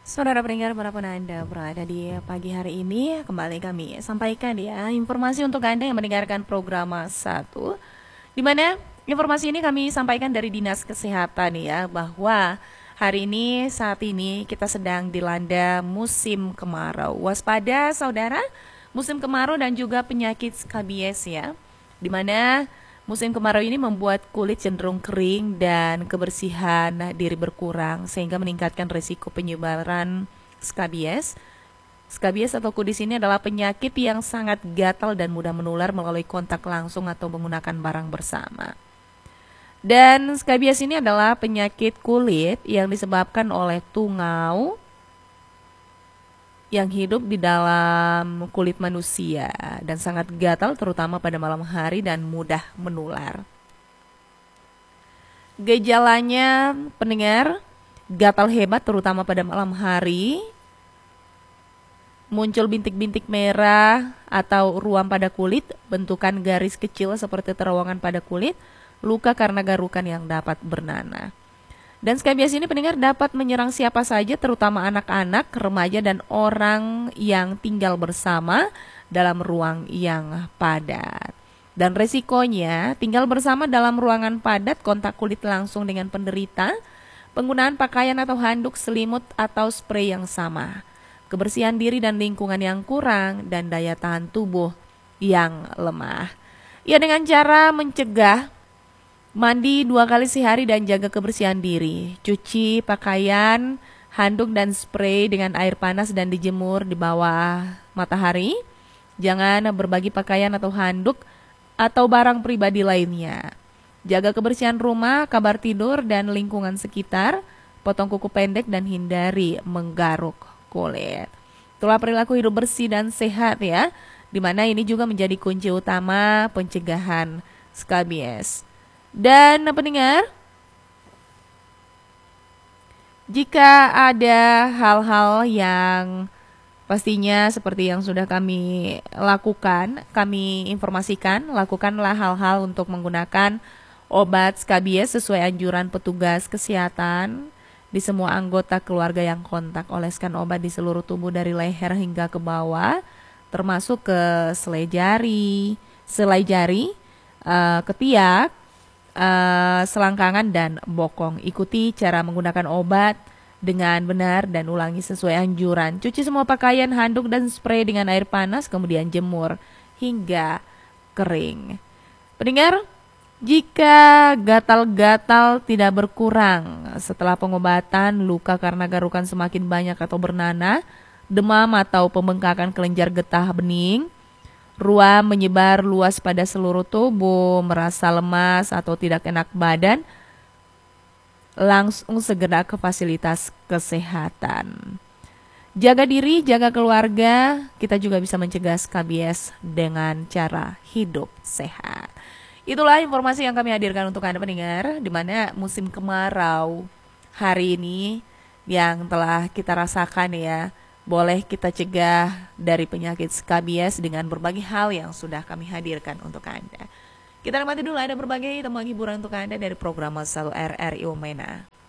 Saudara pendengar, berapapun Anda berada di pagi hari ini, kembali kami sampaikan ya informasi untuk Anda yang mendengarkan program satu, di mana informasi ini kami sampaikan dari Dinas Kesehatan ya, bahwa hari ini saat ini kita sedang dilanda musim kemarau. Waspada saudara, musim kemarau dan juga penyakit skabies ya, di mana musim kemarau ini membuat kulit cenderung kering dan kebersihan diri berkurang sehingga meningkatkan risiko penyebaran skabies. Skabies atau kudis ini adalah penyakit yang sangat gatal dan mudah menular melalui kontak langsung atau menggunakan barang bersama. Dan skabies ini adalah penyakit kulit yang disebabkan oleh tungau yang hidup di dalam kulit manusia dan sangat gatal terutama pada malam hari dan mudah menular. Gejalanya pendengar, gatal hebat terutama pada malam hari, muncul bintik-bintik merah atau ruam pada kulit, bentukan garis kecil seperti terowongan pada kulit, luka karena garukan yang dapat bernanah. Dan skabies ini pendengar dapat menyerang siapa saja, terutama anak-anak, remaja, dan orang yang tinggal bersama dalam ruang yang padat. Dan resikonya, tinggal bersama dalam ruangan padat, kontak kulit langsung dengan penderita, penggunaan pakaian atau handuk, selimut, atau spray yang sama, kebersihan diri dan lingkungan yang kurang, dan daya tahan tubuh yang lemah. Ya, dengan cara mencegah mandi 2 kali sehari dan jaga kebersihan diri. Cuci pakaian, handuk dan spray dengan air panas dan dijemur di bawah matahari. Jangan berbagi pakaian atau handuk atau barang pribadi lainnya. Jaga kebersihan rumah, kamar tidur dan lingkungan sekitar. Potong kuku pendek dan hindari menggaruk kulit. Itulah perilaku hidup bersih dan sehat ya, dimana ini juga menjadi kunci utama pencegahan skabies. Dan pendengar, jika ada hal-hal yang pastinya seperti yang sudah kami lakukan, kami informasikan, lakukanlah hal-hal untuk menggunakan obat skabies sesuai anjuran petugas kesehatan di semua anggota keluarga yang kontak. Oleskan obat di seluruh tubuh dari leher hingga ke bawah, termasuk ke selai jari, ketiak, selangkangan dan bokong. Ikuti cara menggunakan obat dengan benar dan ulangi sesuai anjuran. Cuci semua pakaian, handuk dan spray dengan air panas, kemudian jemur hingga kering. Pendengar, jika gatal-gatal tidak berkurang setelah pengobatan, luka karena garukan semakin banyak atau bernanah, demam atau pembengkakan kelenjar getah bening, ruam menyebar luas pada seluruh tubuh, merasa lemas atau tidak enak badan, langsung segera ke fasilitas kesehatan. Jaga diri, jaga keluarga, kita juga bisa mencegah skabies dengan cara hidup sehat. Itulah informasi yang kami hadirkan untuk Anda pendengar, di mana musim kemarau hari ini yang telah kita rasakan ya, boleh kita cegah dari penyakit skabies dengan berbagai hal yang sudah kami hadirkan untuk Anda. Kita nikmati dulu ada berbagai temuan hiburan untuk Anda dari program Selalu RRI Umena.